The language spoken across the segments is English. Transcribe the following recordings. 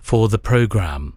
for the programme.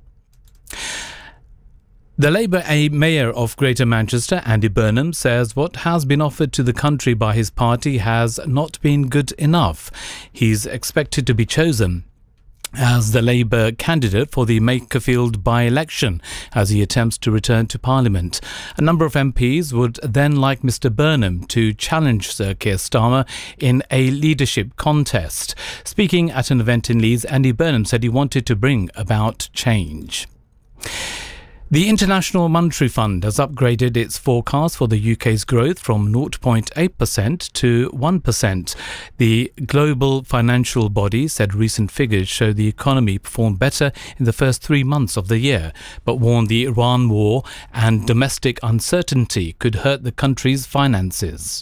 The Labour Mayor of Greater Manchester, Andy Burnham, says what has been offered to the country by his party has not been good enough. He's expected to be chosen as the Labour candidate for the Makerfield by-election as he attempts to return to Parliament. A number of MPs would then like Mr Burnham to challenge Sir Keir Starmer in a leadership contest. Speaking at an event in Leeds, Andy Burnham said he wanted to bring about change. The International Monetary Fund has upgraded its forecast for the UK's growth from 0.8% to 1%. The global financial body said recent figures show the economy performed better in the first 3 months of the year, but warned the Iran war and domestic uncertainty could hurt the country's finances.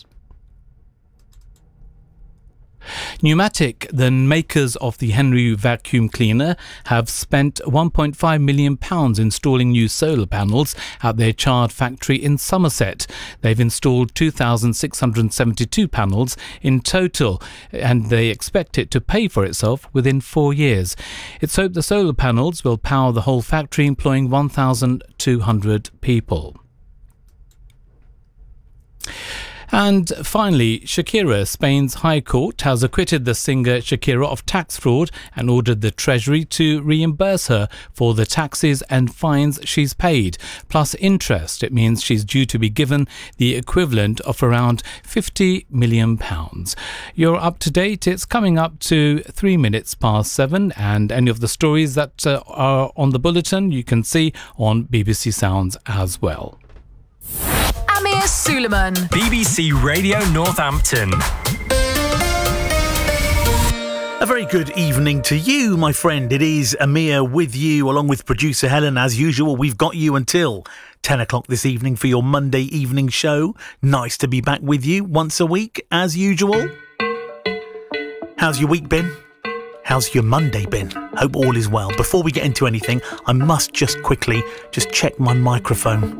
Pneumatic, the makers of the Henry vacuum cleaner, have spent £1.5 million installing new solar panels at their Chard factory in Somerset. They've installed 2,672 panels in total, and they expect it to pay for itself within 4 years. It's hoped the solar panels will power the whole factory, employing 1,200 people. And finally, Shakira, Spain's High Court has acquitted the singer Shakira of tax fraud and ordered the Treasury to reimburse her for the taxes and fines she's paid, plus interest. It means she's due to be given the equivalent of around £50 million. You're up to date. It's coming up to 3 minutes past 7, and any of the stories that are on the bulletin you can see on BBC Sounds as well. Amir Suleiman, BBC Radio Northampton. A very good evening to you, my friend. It is Amir with you, along with producer Helen. As usual, we've got you until 10 o'clock this evening for your Monday evening show. Nice to be back with you once a week, as usual. How's your week been? How's your Monday been? Hope all is well. Before we get into anything, I must just quickly check my microphone.